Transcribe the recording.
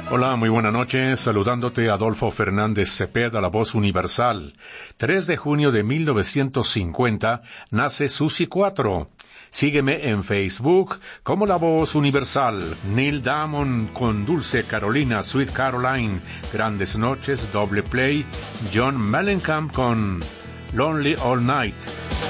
Hola, muy buena noche. Saludándote Adolfo Fernández Cepeda, la voz universal. 3 de junio de 1950 nace Susi 4. Sígueme en Facebook como La Voz Universal. Neil Diamond con Dulce Carolina, Sweet Caroline, Grandes Noches, Doble Play. John Mellencamp con Lonely All Night.